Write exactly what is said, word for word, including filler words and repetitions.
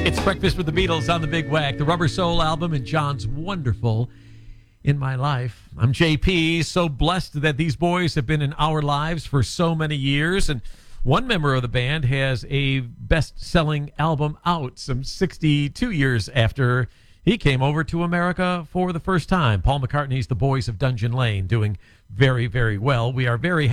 It's Breakfast with the Beatles on the Big Wack, the Rubber Soul album, and John's Wonderful in My Life. I'm J P, so blessed that these boys have been in our lives for so many years, and one member of the band has a best-selling album out some sixty-two years after he came over to America for the first time. Paul McCartney's The Boys of Dungeon Lane, doing very, very well. We are very